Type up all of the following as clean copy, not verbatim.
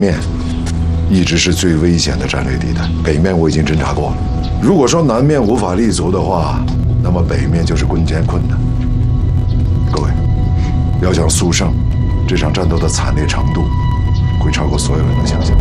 面一直是最危险的战略地带，北面我已经侦察过了。如果说南面无法立足的话，那么北面就是攻坚困难。各位，要想速胜，这场战斗的惨烈程度会超过所有人的想象。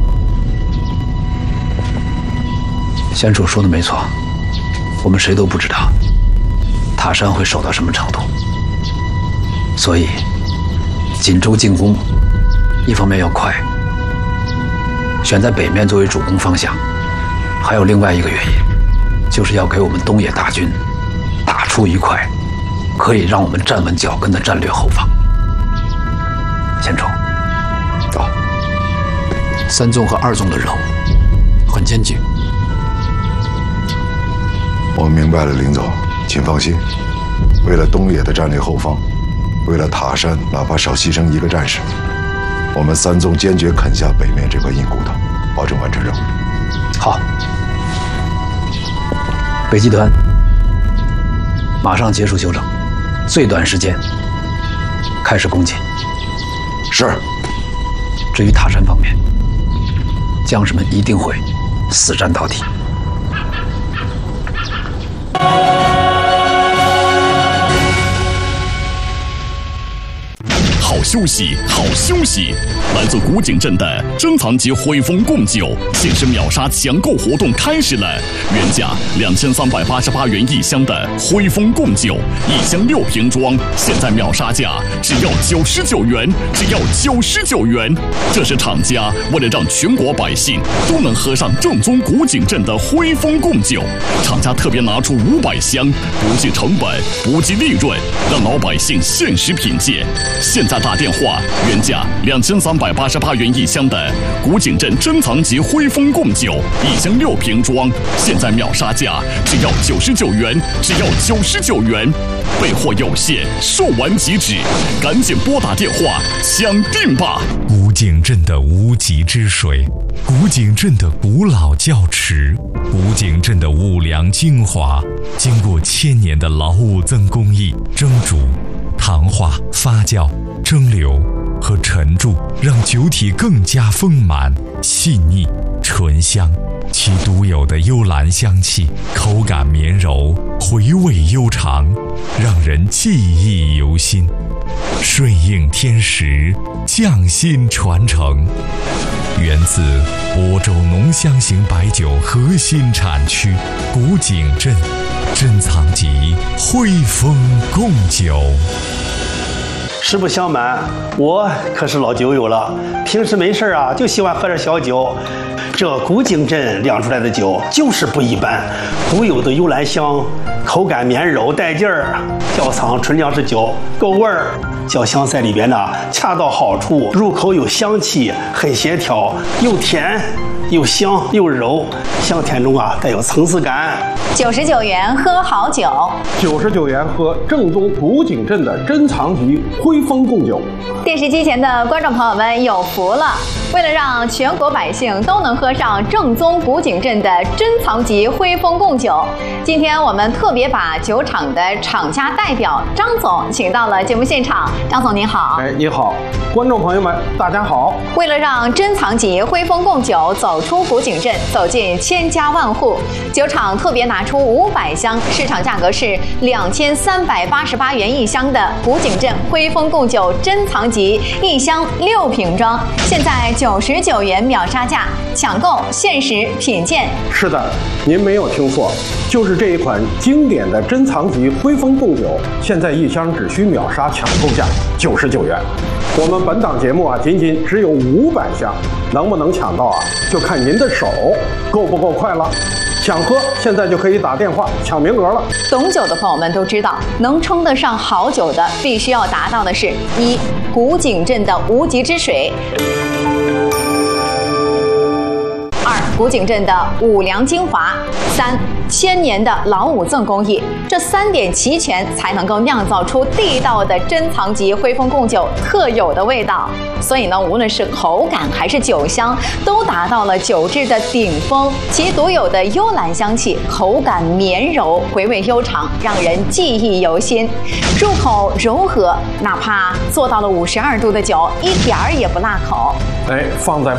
先主说的没错，我们谁都不知道塔山会守到什么程度，所以锦州进攻，一方面要快，选在北面作为主攻方向，还有另外一个原因，就是要给我们东野大军打出一块可以让我们站稳脚跟的战略后方。先主， 到 3纵和2纵的任务很艰巨。 我们明白了，林总，请放心。为了东野的战略后方，为了塔山，哪怕少牺牲一个战士，我们3纵坚决啃下北面这块硬骨头，保证完成任务。 好，北集团马上结束休整，最短时间开始攻击。 是。 至于塔山方面，将士们一定会死战到底。 好休息，好休息！来自古井镇的珍藏级汇丰贡酒限时秒杀抢购活动开始了，原价2388元一箱的汇丰贡酒，1箱6瓶装，现在秒杀价只要99元，只要99元！这是厂家为了让全国百姓都能喝上正宗古井镇的汇丰贡酒，厂家特别拿出500箱，不计成本，不计利润，让老百姓限时品鉴。现在打电话，原价2388元一箱的古井镇珍藏级汇丰贡酒，1箱6瓶装，现在秒杀价只要99元，只要99元。备货有限，售完即止，赶紧拨打电话抢订吧！ 古井镇的无极之水，古井镇的古老窖池，古井镇的五粮精华，经过1000年的老五增工艺蒸煮、糖化、发酵、蒸馏和沉铸，让酒体更加丰满、细腻、醇香。其独有的幽兰香气，口感绵柔，回味悠长，让人记忆犹新。顺应天时，匠心传承，源自亳州浓香型白酒核心产区古井镇珍藏级汇丰贡酒。 实不相瞒，我可是老酒友了，平时没事啊就喜欢喝点小酒。这古井镇酿出来的酒就是不一般，独有的幽兰香，口感绵柔带劲儿，窖藏纯粮食酒，够味儿。酱香在里边呢，恰到好处，入口有香气，很协调，又甜又香又柔，香甜中啊带有层次感。 99元喝好酒 ，99元喝正宗古井镇的珍藏级汇丰贡酒。 电视机前的观众朋友们有福了！为了让全国百姓都能喝上正宗古井镇的珍藏级汇丰贡酒，今天我们特别把酒厂的厂家代表张总请到了节目现场。张总您好。 你好，观众朋友们大家好。 为了让珍藏级汇丰贡酒走出古井镇，走进千家万户，酒厂特别拿出500箱，市场价格是2388元一箱的古井镇汇丰贡酒珍藏级，1箱6瓶装，现在99元秒杀价，抢购限时品鉴。 是的，您没有听错，就是这一款经典的珍藏级汇丰贡酒，现在1箱只需秒杀抢购价99元。我们本档节目啊，仅只有500箱，能不能抢到啊，就看您的手够不够快了。想喝，现在就可以打电话抢名额了。 懂酒的朋友们都知道，能称得上好酒的，必须要达到的是1. 古井镇的无极之水；2. 古井镇的五粮精华，3千年的老五赠工艺，这3点齐全，才能够酿造出地道的珍藏级徽丰贡酒特有的味道。所以呢，无论是口感还是酒香，都达到了酒质的顶峰。其独有的幽兰香气，口感绵柔，回味悠长，让人记忆犹新。入口柔和，哪怕做到了52度的酒，一点儿也不辣口。 放在